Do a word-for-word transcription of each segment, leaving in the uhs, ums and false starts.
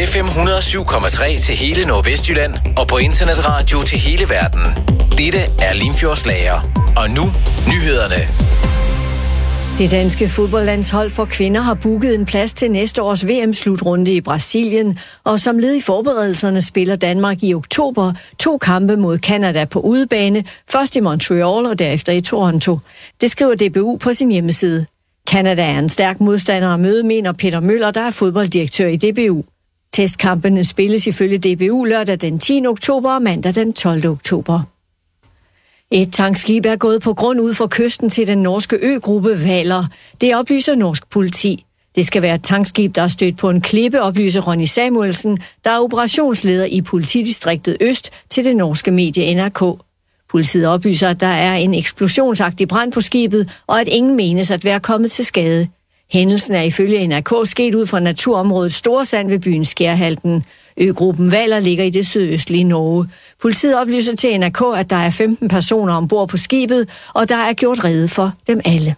F M hundrede og syv komma tre til hele Nordvestjylland og på internetradio til hele verden. Dette er Limfjordsslager. Og nu, nyhederne. Det danske fodboldlandshold for kvinder har booket en plads til næste års V M-slutrunde i Brasilien, og som led i forberedelserne spiller Danmark i oktober to kampe mod Canada på udebane, først i Montreal og derefter i Toronto. Det skriver D B U på sin hjemmeside. Canada er en stærk modstander at møde, mener Peter Møller, der er fodbolddirektør i D B U. Testkampene spilles ifølge D B U lørdag den tiende oktober og mandag den tolvte oktober. Et tankskib er gået på grund ud for kysten til den norske øgruppe Hvaler. Det oplyser norsk politi. Det skal være et tankskib, der er stødt på en klippe, oplyser Ronny Samuelsen, der er operationsleder i politidistriktet Øst til det norske medie N R K. Politiet oplyser, at der er en eksplosionsagtig brand på skibet, og at ingen menes at være kommet til skade. Hændelsen er ifølge N R K sket ud fra naturområdet Storsand ved byen Skærhalten. Øgruppen Hvaler ligger i det sydøstlige Norge. Politiet oplyser til N R K, at der er femten personer ombord på skibet, og der er gjort rede for dem alle.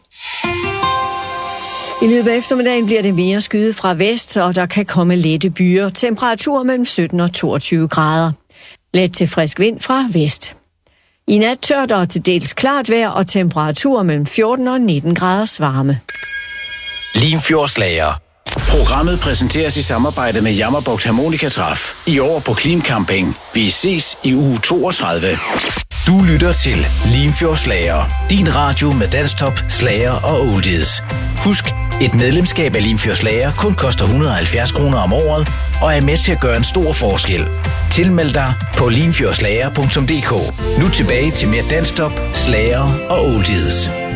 I løbet af eftermiddagen bliver det mere skyet fra vest, og der kan komme lette byer. Temperaturer mellem sytten og toogtyve grader. Let til frisk vind fra vest. I nat tørt og til dels klart vejr og temperaturer mellem fjorten og nitten graders varme. Limfjordsslager. Programmet præsenteres i samarbejde med Jammerbugt Harmonikatræf. I år på Klim Camping. Vi ses i uge toogtredive. Du lytter til Limfjordsslager. Din radio med dansktop, slager og oldies. Husk, et medlemskab af Limfjordsslager kun koster et hundrede og halvfjerds kroner om året og er med til at gøre en stor forskel. Tilmeld dig på limfjordslager punktum d k. Nu tilbage til mere dansktop, slager og oldies.